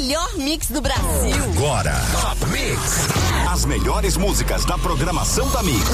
melhor mix do Brasil. Agora, Top Mix. As melhores músicas da programação da Mix.